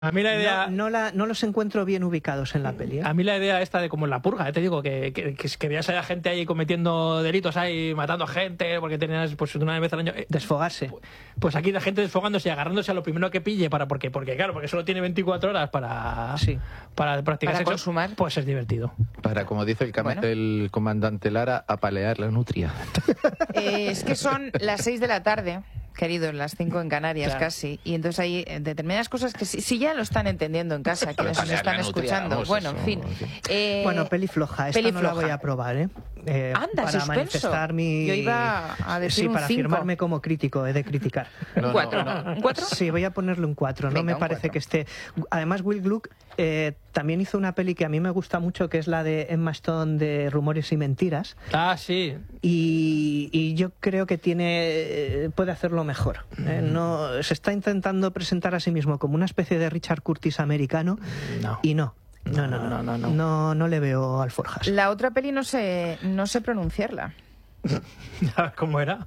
A mí la idea... No los encuentro bien ubicados en la peli, ¿eh? A mí la idea esta de como en La Purga, te digo, que veías a la gente ahí cometiendo delitos ahí, matando gente, porque tenías pues una vez al año... Desfogarse. Pues aquí la gente desfogándose y agarrándose a lo primero que pille, porque claro, porque solo tiene 24 horas para practicar sexo, consumar. Pues es divertido. Para, como dice el comandante Lara, apalear la nutria. Es que son las 6 de la tarde, queridos, las 5 en Canarias, claro. Casi, y entonces hay determinadas cosas que si ya lo están entendiendo en casa, quienes nos están escuchando. Vamos, bueno, eso, en fin. Bueno, peli floja, esta peli no la floja. voy a probar, ¿eh? Anda, para suspenso. manifestar mi... Yo iba a decir sí, un para 5. firmarme como crítico, he de criticar. ¿Un 4? ¿Un 4? Sí, voy a ponerle un 4. No Venga, me un parece 4. que esté... Además, Will Gluck también hizo una peli que a mí me gusta mucho, que es la de Emma Stone de Rumores y Mentiras. Ah, sí. Y yo creo que puede hacerlo mejor. No, se está intentando presentar a sí mismo como una especie de Richard Curtis americano y no le veo alforjas. La otra peli no sé pronunciarla. ¿Cómo era?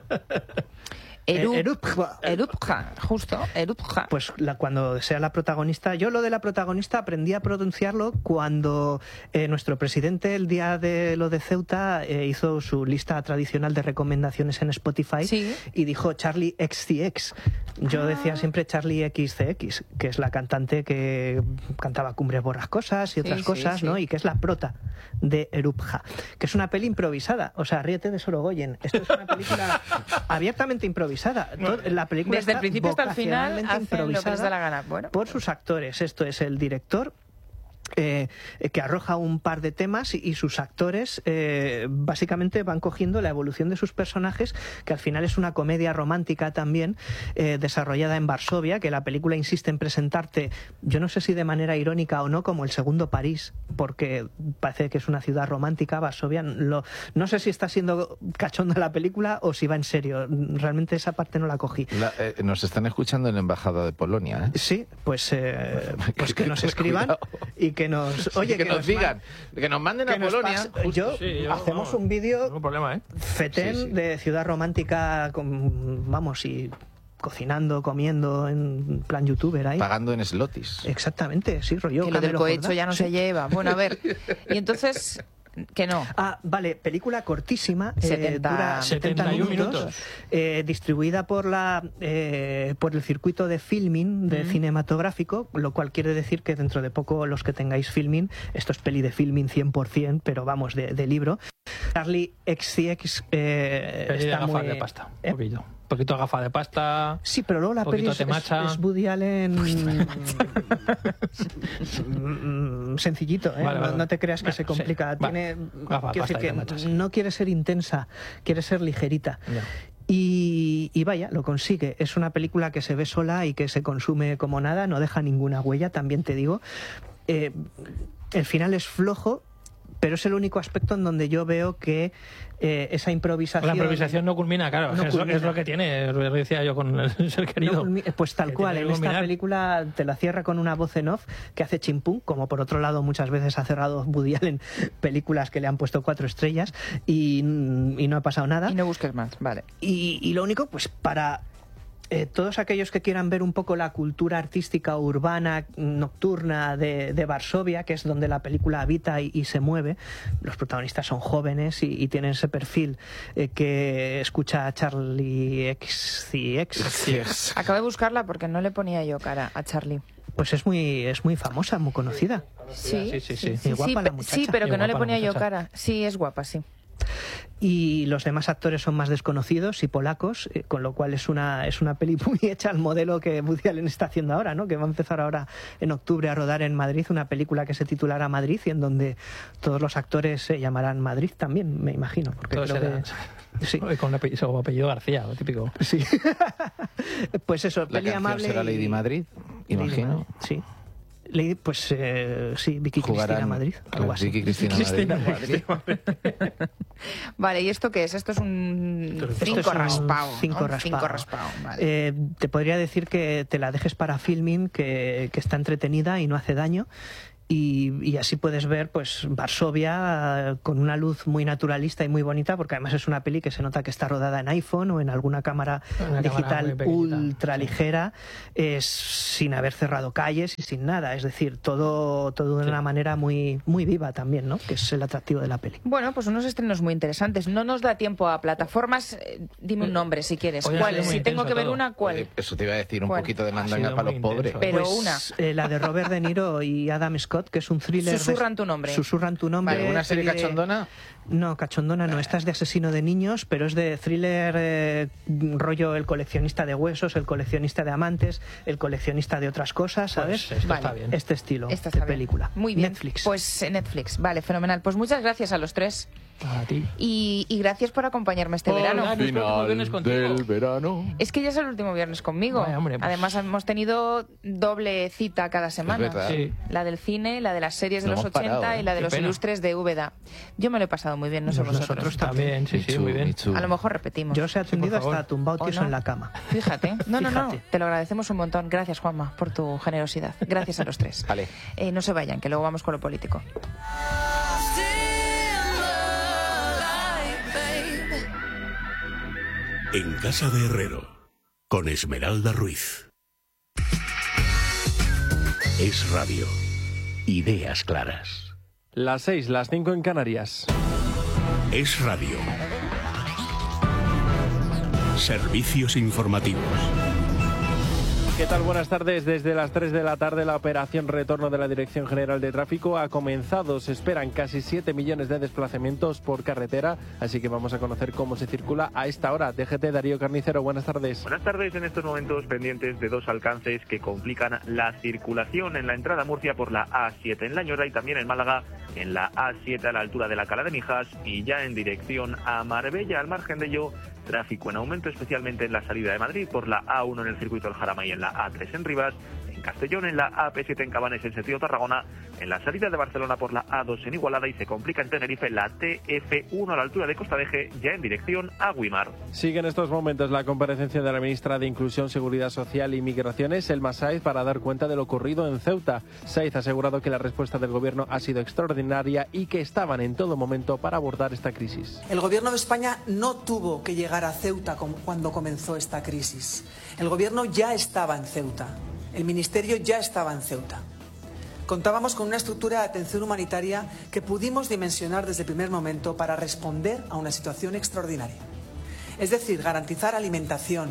Erupja, justo, Erupja. Pues cuando sea la protagonista, yo lo de la protagonista aprendí a pronunciarlo cuando nuestro presidente el día de lo de Ceuta hizo su lista tradicional de recomendaciones en Spotify. Sí. Y dijo Charlie XCX. Yo decía siempre Charlie XCX, que es la cantante que cantaba Cumbres Borrascosas y otras cosas, ¿no? Y que es la prota de Erupja, que es una peli improvisada. O sea, ríete de Sorogoyen. Esto es una película abiertamente improvisada. La película Desde el principio hasta el final vocacionalmente hacen lo que les da la gana. Bueno, por sus actores. Esto es el director, que arroja un par de temas y sus actores básicamente van cogiendo la evolución de sus personajes, que al final es una comedia romántica también, desarrollada en Varsovia, que la película insiste en presentarte, yo no sé si de manera irónica o no, como el segundo París, porque parece que es una ciudad romántica, Varsovia. No sé si está siendo cachonda la película o si va en serio. Realmente esa parte no la cogí. Nos están escuchando en la Embajada de Polonia, ¿eh? Sí, pues que nos escriban y que nos digan, que nos manden a Polonia. Hacemos un vídeo no problema, ¿eh? fetén de ciudad romántica, y cocinando, comiendo, en plan youtuber ahí. Pagando en slotis. Exactamente, sí, rollo. que lo del Camelo cohecho Jordá. ya no se lleva. Bueno, a ver, y entonces... Que no. Ah, vale, película cortísima, 70, dura 71 minutos, distribuida por el circuito de Filmin, de cinematográfico, lo cual quiere decir que dentro de poco los que tengáis Filmin, esto es peli de Filmin 100%, pero vamos, de libro. Charlie XCX está gafas muy... de pasta, un poquito de gafa de pasta. Sí, pero luego la peli es Woody Allen sencillito, ¿eh? Vale. No te creas que se complica. Sí. Gafa, Quiero decir pasta y que temacha, sí. no quiere ser intensa, quiere ser ligerita. Ya. Y vaya, lo consigue. Es una película que se ve sola y que se consume como nada, no deja ninguna huella, también te digo. El final es flojo, pero es el único aspecto en donde yo veo que esa improvisación... La improvisación no culmina, claro. No culmina. Es lo que tiene, lo decía yo con el ser querido. Pues tal cual, en esta película te la cierra con una voz en off que hace chimpún, como por otro lado muchas veces ha cerrado Woody Allen películas que le han puesto 4 estrellas y no ha pasado nada. Y no busques más, vale. Y lo único, pues para... todos aquellos que quieran ver un poco la cultura artística urbana nocturna de Varsovia, que es donde la película habita y se mueve, los protagonistas son jóvenes y tienen ese perfil que escucha a Charlie XCX. Acabo de buscarla porque no le ponía yo cara a Charlie. Pues es muy famosa, muy conocida. Sí, Y guapa la muchacha. sí, pero Y que no guapa le la ponía yo muchacha. cara. Sí, es guapa, sí. Y los demás actores son más desconocidos y polacos, con lo cual es una peli muy hecha al modelo que Woody Allen está haciendo ahora, ¿no? Que va a empezar ahora en octubre a rodar en Madrid una película que se titulará Madrid y en donde todos los actores se llamarán Madrid también, me imagino. Porque Todos creo que... Sí. Con apellido García, lo típico. Sí. Pues eso, La peli canción amable. será Lady Madrid, imagino. Sí. Sí, Vicky Jugarán Cristina Madrid. Algo así. Vicky Cristina Madrid. Vale, ¿y esto qué es? Esto es un Esto es cinco un raspado. ¿no? cinco Un raspado. cinco raspado, vale. Te podría decir que te la dejes para Filmin, que está entretenida y no hace daño. Y así puedes ver pues Varsovia con una luz muy naturalista y muy bonita, porque además es una peli que se nota que está rodada en iPhone o en alguna cámara digital ultra ligera, sin haber cerrado calles y sin nada, es decir, todo de una manera muy, muy viva también, ¿no? Que es el atractivo de la peli. Bueno, pues unos estrenos muy interesantes. No nos da tiempo a plataformas. Dime un nombre si quieres. ¿Cuál? Si tengo que ver una, ¿cuál? Eso te iba a decir, un poquito de mandanga para los pobres. Pero pues, la de Robert De Niro y Adam Scott, que es un thriller. Susurran tu nombre. Susurran tu nombre. Vale, ¿una serie cachondona? No, cachondona no. Esta es de asesino de niños, pero es de thriller rollo el coleccionista de huesos, el coleccionista de amantes, el coleccionista de otras cosas, ¿sabes? Pues está bien. Este estilo de película. Muy bien. Netflix. Pues Netflix. Vale, fenomenal. Pues muchas gracias a los tres. A ti. Y gracias por acompañarme este verano. Final del verano. Es que ya es el último viernes conmigo. Vaya, hombre, pues. Además hemos tenido doble cita cada semana. Sí. La del cine, la de las series de No los hemos 80 parado, y la de Qué los pena. ilustres de Úbeda. Yo me lo he pasado muy bien, no sé vosotros. Nosotros también, sí, muy bien. A lo mejor repetimos. Yo os he atendido favor. hasta tumbado tieso en la cama. Fíjate. No, Fíjate. te lo agradecemos un montón. Gracias, Juanma, por tu generosidad. Gracias a los tres. Vale. No se vayan, que luego vamos con lo político. En Casa de Herrero, con Esmeralda Ruiz. Es Radio. Ideas claras. Las 6, las 5 en Canarias. Es Radio. Servicios informativos. ¿Qué tal? Buenas tardes. Desde las 3 de la tarde la operación retorno de la Dirección General de Tráfico ha comenzado. Se esperan casi 7 millones de desplazamientos por carretera, así que vamos a conocer cómo se circula a esta hora. DGT, Darío Carnicero, buenas tardes. Buenas tardes. En estos momentos pendientes de dos alcances que complican la circulación en la entrada a Murcia por la A7 en La Ñora y también en Málaga en la A7 a la altura de la Cala de Mijas y ya en dirección a Marbella. Al margen de ello, tráfico en aumento, especialmente en la salida de Madrid por la A1 en el circuito del Jarama y en la A3 en Rivas, en Castellón, en la AP7 en Cabanes en sentido Tarragona, en la salida de Barcelona por la A2 en Igualada y se complica en Tenerife la TF1 a la altura de Costa Veje, ya en dirección a Güímar. Sigue en estos momentos la comparecencia de la ministra de Inclusión, Seguridad Social y Migraciones, Elma Sáez, para dar cuenta de lo ocurrido en Ceuta. Sáez ha asegurado que la respuesta del gobierno ha sido extraordinaria y que estaban en todo momento para abordar esta crisis. El gobierno de España no tuvo que llegar a Ceuta cuando comenzó esta crisis. El gobierno ya estaba en Ceuta. El ministerio ya estaba en Ceuta. Contábamos con una estructura de atención humanitaria que pudimos dimensionar desde el primer momento para responder a una situación extraordinaria. Es decir, garantizar alimentación,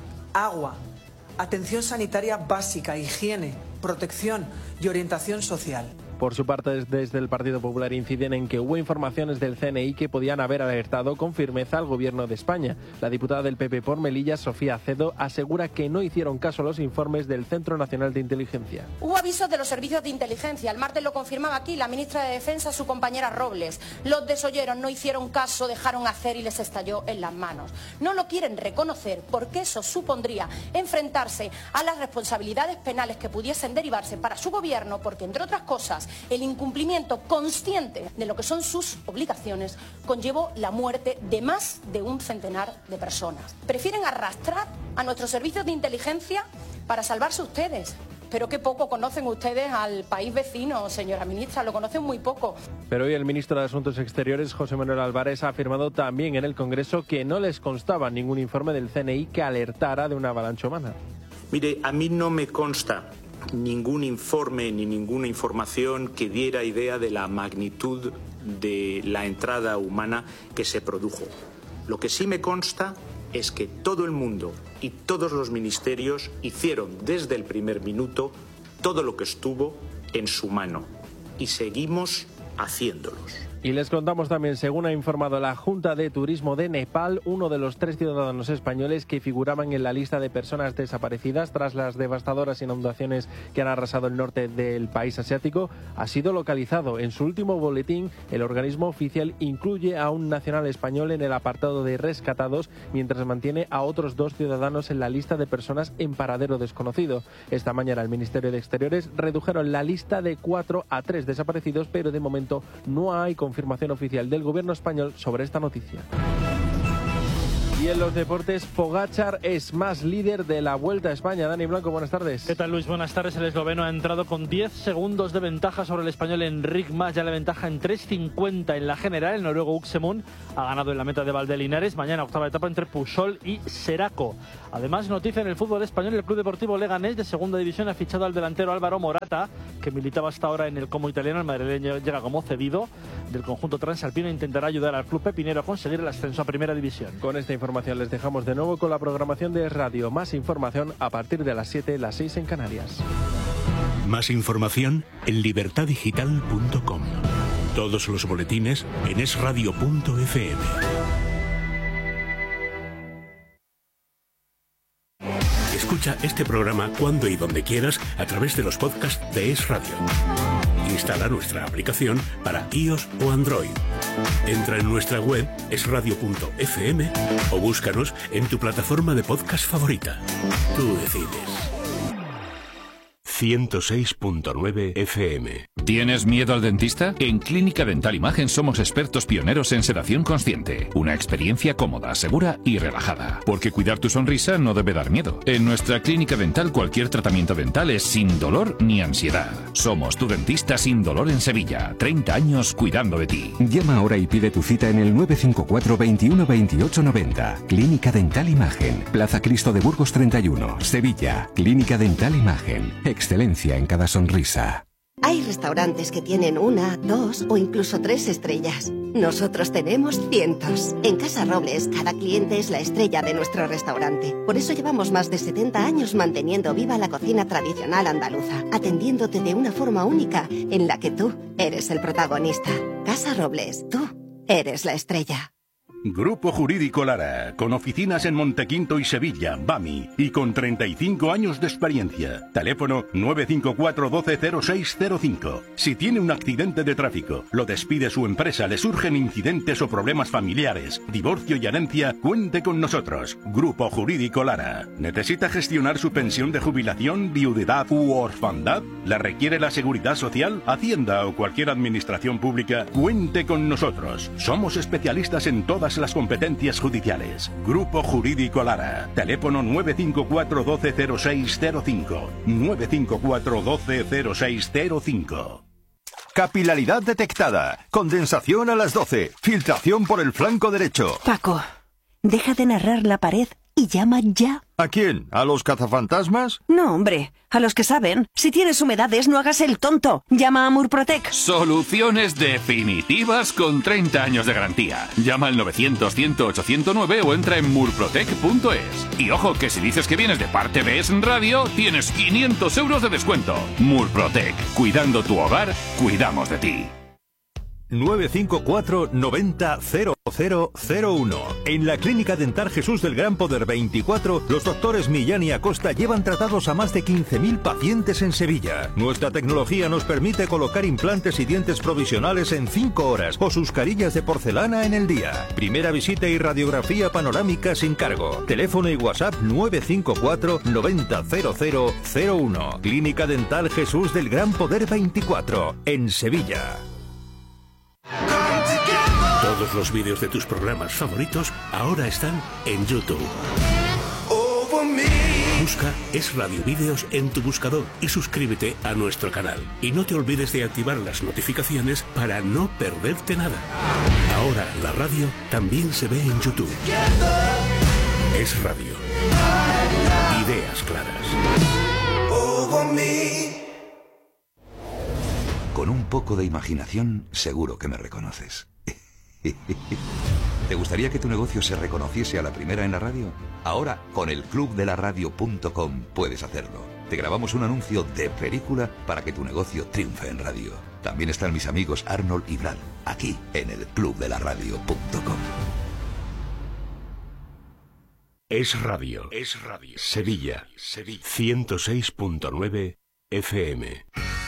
agua, atención sanitaria básica, higiene, protección y orientación social. Por su parte, desde el Partido Popular inciden en que hubo informaciones del CNI que podían haber alertado con firmeza al Gobierno de España. La diputada del PP por Melilla, Sofía Acedo, asegura que no hicieron caso a los informes del Centro Nacional de Inteligencia. Hubo avisos de los servicios de inteligencia. El martes lo confirmaba aquí la ministra de Defensa, su compañera Robles. Los desolleros no hicieron caso, dejaron hacer y les estalló en las manos. No lo quieren reconocer porque eso supondría enfrentarse a las responsabilidades penales que pudiesen derivarse para su gobierno, porque, entre otras cosas, el incumplimiento consciente de lo que son sus obligaciones conllevó la muerte de más de un centenar de personas. Prefieren arrastrar a nuestros servicios de inteligencia para salvarse ustedes. Pero qué poco conocen ustedes al país vecino, señora ministra, lo conocen muy poco. Pero hoy el ministro de Asuntos Exteriores, José Manuel Álvarez, ha afirmado también en el Congreso que no les constaba ningún informe del CNI que alertara de una avalancha humana. Mire, a mí no me consta ningún informe ni ninguna información que diera idea de la magnitud de la entrada humana que se produjo. Lo que sí me consta es que todo el mundo y todos los ministerios hicieron desde el primer minuto todo lo que estuvo en su mano y seguimos haciéndolos. Y les contamos también, según ha informado la Junta de Turismo de Nepal, uno de los 3 ciudadanos españoles que figuraban en la lista de personas desaparecidas tras las devastadoras inundaciones que han arrasado el norte del país asiático ha sido localizado. En su último boletín, el organismo oficial incluye a un nacional español en el apartado de rescatados, mientras mantiene a otros 2 ciudadanos en la lista de personas en paradero desconocido. Esta mañana el Ministerio de Exteriores redujeron la lista de 4 a 3 desaparecidos, pero de momento no hay confirmación oficial del gobierno español sobre esta noticia. Y en los deportes, Pogačar es más líder de la Vuelta a España. Dani Blanco, buenas tardes. ¿Qué tal, Luis? Buenas tardes. El esloveno ha entrado con 10 segundos de ventaja sobre el español Enric Mas. Ya la ventaja en 3.50 en la general. El noruego Uxemund ha ganado en la meta de Valdelinares. Mañana octava etapa entre Pujol y Seraco. Además, noticia en el fútbol español, el Club Deportivo Leganés de segunda división ha fichado al delantero Álvaro Morata, que militaba hasta ahora en el Como italiano. El madrileño llega como cedido del conjunto transalpino e intentará ayudar al club pepinero a conseguir el ascenso a primera división. Con esta información les dejamos de nuevo con la programación de Radio. Más información a partir de las 7, las 6 en Canarias. Más información en libertadigital.com. Todos los boletines en esradio.fm. Escucha este programa cuando y donde quieras a través de los podcasts de Es Radio. Instala nuestra aplicación para iOS o Android. Entra en nuestra web esradio.fm o búscanos en tu plataforma de podcast favorita. Tú decides. 106.9 FM. ¿Tienes miedo al dentista? En Clínica Dental Imagen somos expertos pioneros en sedación consciente. Una experiencia cómoda, segura y relajada. Porque cuidar tu sonrisa no debe dar miedo. En nuestra clínica dental cualquier tratamiento dental es sin dolor ni ansiedad. Somos tu dentista sin dolor en Sevilla. 30 años cuidando de ti. Llama ahora y pide tu cita en el 954 21 28 90. Clínica Dental Imagen. Plaza Cristo de Burgos 31, Sevilla. Clínica Dental Imagen. Excelencia en cada sonrisa. Hay restaurantes que tienen 1, 2 o incluso 3 estrellas. Nosotros tenemos cientos. En Casa Robles, cada cliente es la estrella de nuestro restaurante. Por eso llevamos más de 70 años manteniendo viva la cocina tradicional andaluza, atendiéndote de una forma única en la que tú eres el protagonista. Casa Robles, tú eres la estrella. Grupo Jurídico Lara, con oficinas en Montequinto y Sevilla, BAMI, y con 35 años de experiencia. Teléfono 954 12 0605. Si tiene un accidente de tráfico, lo despide su empresa, le surgen incidentes o problemas familiares, divorcio y herencia, cuente con nosotros. Grupo Jurídico Lara. ¿Necesita gestionar su pensión de jubilación, viudedad u orfandad? ¿La requiere la Seguridad Social, Hacienda o cualquier administración pública? Cuente con nosotros. Somos especialistas en todas las competencias judiciales. Grupo Jurídico Lara. Teléfono 954 12 0605. 954 12 0605. Capilaridad detectada. Condensación a las 12. Filtración por el flanco derecho. Paco, deja de narrar la pared y llama ya. ¿A quién? ¿A los cazafantasmas? No, hombre, a los que saben. Si tienes humedades, no hagas el tonto. Llama a Murprotec. Soluciones definitivas con 30 años de garantía. Llama al 900-100-809 o entra en murprotec.es. Y ojo, que si dices que vienes de parte de Es Radio, tienes 500 euros de descuento. Murprotec. Cuidando tu hogar, cuidamos de ti. 954 90 0001. En la Clínica Dental Jesús del Gran Poder 24, los doctores Millán y Acosta llevan tratados a más de 15.000 pacientes en Sevilla. Nuestra tecnología nos permite colocar implantes y dientes provisionales en 5 horas o sus carillas de porcelana en el día. Primera visita y radiografía panorámica sin cargo. Teléfono y WhatsApp 954 90 0001. Clínica Dental Jesús del Gran Poder 24, en Sevilla. Todos los vídeos de tus programas favoritos ahora están en YouTube. Busca Es Radio Vídeos en tu buscador y suscríbete a nuestro canal. Y no te olvides de activar las notificaciones para no perderte nada. Ahora la radio también se ve en YouTube. Es Radio. Ideas claras. Con un poco de imaginación, seguro que me reconoces. ¿Te gustaría que tu negocio se reconociese a la primera en la radio? Ahora, con el clubdelaradio.com puedes hacerlo. Te grabamos un anuncio de película para que tu negocio triunfe en radio. También están mis amigos Arnold y Brad, aquí en el clubdelaradio.com. Es Radio. Es Radio. Sevilla. 106.9 FM.